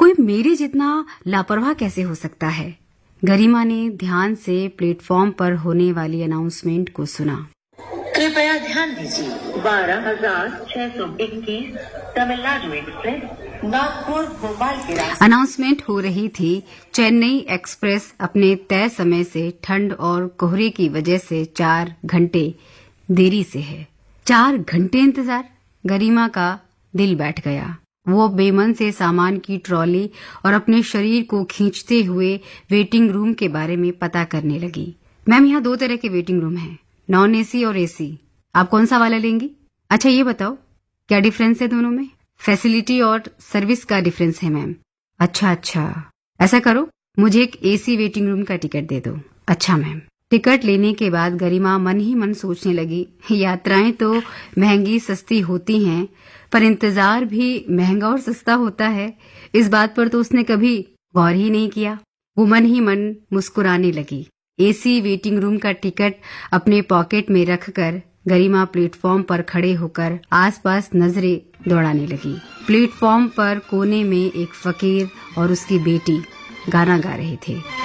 कोई मेरे जितना लापरवाह कैसे हो सकता है? गरिमा ने ध्यान से प्लेटफॉर्म पर होने वाली अनाउंसमेंट को सुना। कृपया ध्यान दीजिए, 12,621 तमिलनाडु एक्सप्रेस नागपुर भोपाल के रास्ते। अनाउंसमेंट हो रही थी चेन्नई एक्सप्रेस अपने तय समय से ठंड और कोहरे की वजह से 4 घंटे देरी से है। 4 घंटे इंतजार। गरिमा का दिल बैठ गया। वो बेमन से सामान की ट्रॉली और अपने शरीर को खींचते हुए वेटिंग रूम के बारे में पता करने लगी। मैम, यहाँ 2 तरह के वेटिंग रूम हैं, नॉन एसी और एसी। आप कौन सा वाला लेंगी? अच्छा ये बताओ, क्या डिफरेंस है दोनों में? फैसिलिटी और सर्विस का डिफरेंस है मैम। अच्छा, ऐसा करो, मुझे एक एसी वेटिंग रूम का टिकट दे दो। अच्छा मैम। टिकट लेने के बाद गरिमा मन ही मन सोचने लगी, यात्राएं तो महंगी सस्ती होती हैं, पर इंतजार भी महंगा और सस्ता होता है। इस बात पर तो उसने कभी गौर ही नहीं किया। वो मन ही मन मुस्कुराने लगी। एसी वेटिंग रूम का टिकट अपने पॉकेट में रखकर गरिमा प्लेटफॉर्म पर खड़े होकर आसपास नजरें दौड़ाने लगी। प्लेटफॉर्म पर कोने में एक फकीर और उसकी बेटी गाना गा रहे थे।